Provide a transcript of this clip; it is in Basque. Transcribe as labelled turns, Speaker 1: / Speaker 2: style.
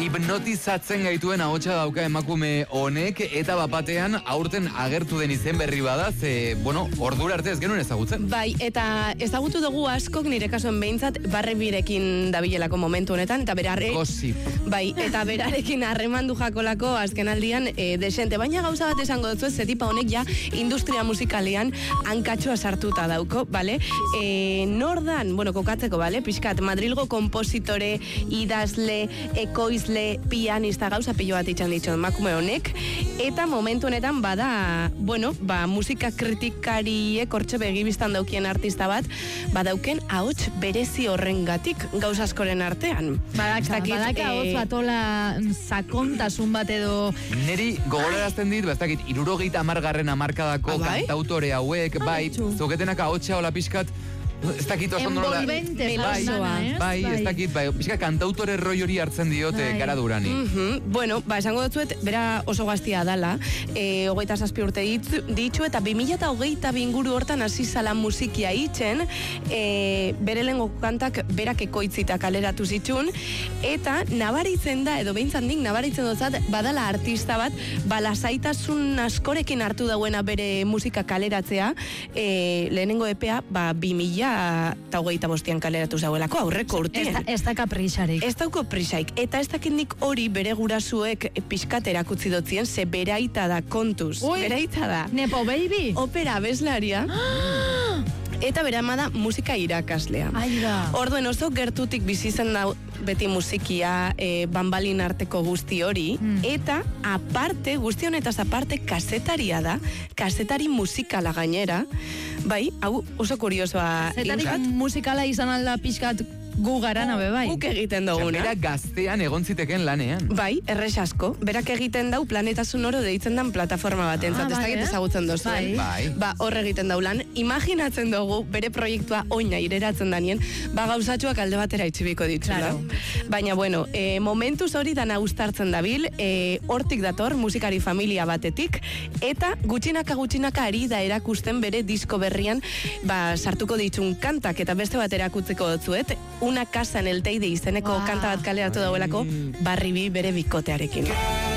Speaker 1: hipnotizatzen gaituen ahotsa dauka emakume honek, eta bapatean aurten agertu den izen berri bada, ordura arte ez genuen ezagutzen.
Speaker 2: Bai, eta ezagutu dugu askok nire kasuen behintzat Barrebirekin dabilelako momentu honetan, eta Bai, eta berarekin harremandu jakolako azkenaldian desente, baina gauza bat esango dutzu, zetipa honek ja industria musikalean hankatxoa sartuta dauko, bale? Nordan, kokatzeko, bale? Piskat, Madrilgo kompositore, idazle, ekoizle, pianista, gauza pilo bat itxan ditxon emakume honek, eta momentu honetan bada, musika kritikariek hortxe begibistan daukien artista bat, badauken ahots berezi horrengatik gauza askoren artean.
Speaker 3: Badaka ahots batola sakontasun bat edo...
Speaker 1: Neri gogorarazten dit, 70 hamarkadako kantautore hauek, zuketenak ahotsa hola pixkat, ez dakit oso nola... Bai, ez dakit, pixka kantautore roi hori hartzen diote gara durani.
Speaker 2: Esango dutzuet, bera oso gaztia dala, 27 urte ditu, eta 2022 inguru hortan hasi zala musikia itzen, bere lehengo kantak berak ekoitzita kaleratu zitsun, eta nabaritzen da, edo behintzat nik nabaritzen duzat, badala artista bat, balasaitasun askorekin hartu dauena bere musika kaleratzea, lehenengo epea, 2025an kaleratu zauelako, aurreko urtean.
Speaker 3: Ez da kaprisarik.
Speaker 2: Ez dauko prisaik. Eta ez dakindik hori bere gurasuek pixkat erakutzi dotzien, ze beraita da kontuz. Beraita da.
Speaker 3: Nepo baby?
Speaker 2: Opera abeslaria. Eta bera da musika irakaslea. Orduen oso gertutik bizitzen da beti musikia, banbalin arteko guzti hori, eta aparte, guzti honetaz aparte, kasetaria da, kasetari musikala gainera, bai, hau oso kuriosoa.
Speaker 3: Kasetari musikala izan alda pixkat gu garana bai.
Speaker 2: Guk egiten duguna.
Speaker 1: Berak gaztean egon ziteken lanean.
Speaker 2: Bai, errex asko. Berak egiten dau Planeta Sonoro deitzen dan plataforma bat entzat. Ez dakit ezagutzen dozu. Hor egiten dau lan. Imaginatzen dugu bere proiektua oina ireratzen danien, gauzatxoak alde batera itxibiko ditzula. Baina, momentuz hori dana ustartzen dabil, hortik dator musikari familia batetik, eta gutxinaka ari da erakusten bere disko berrian, sartuko ditun kantak, eta beste bat erakutzeko dutzuet, Una casa en el Teide izeneko kanta bat kaleratu dauelako, Barribi bere bikotearekin.